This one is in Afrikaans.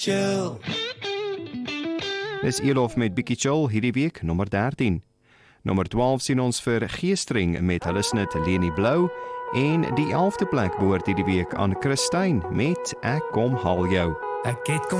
Chill. Dis Elof met Bietjie Chill hierdie week, nommer 13. Nommer 12 sien ons vir Geestring met hulle snit Leni Blou en die 11de plek behoort hierdie week aan Christine met Ek kom haal jou. Ek het kom